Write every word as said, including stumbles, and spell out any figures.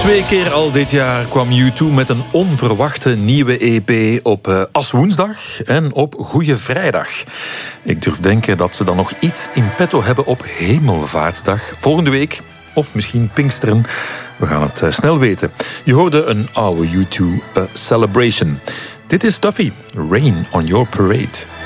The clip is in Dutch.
Twee keer al dit jaar kwam U twee met een onverwachte nieuwe E P op uh, Aswoensdag en op Goeie Vrijdag. Ik durf denken dat ze dan nog iets in petto hebben op Hemelvaartsdag. Volgende week, of misschien Pinksteren. We gaan het uh, snel weten. Je hoorde een oude U twee uh, Celebration. Dit is Duffy, Rain on Your Parade.